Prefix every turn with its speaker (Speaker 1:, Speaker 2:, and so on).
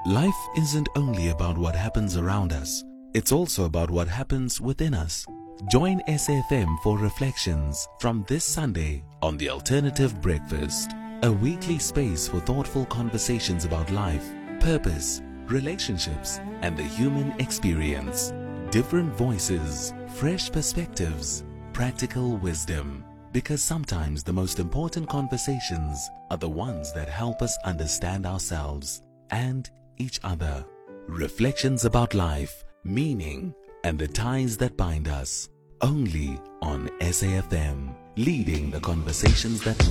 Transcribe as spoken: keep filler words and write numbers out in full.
Speaker 1: Life isn't only about what happens around us, it's also about what happens within us. Join S A F M for Reflections from this Sunday on The Alternative Breakfast, a weekly space for thoughtful conversations about life, purpose, relationships, and the human experience. Different voices, fresh perspectives, practical wisdom. Because sometimes the most important conversations are the ones that help us understand ourselves and each other. Reflections about life, meaning, and the ties that bind us. Only on S A F M, leading the conversations that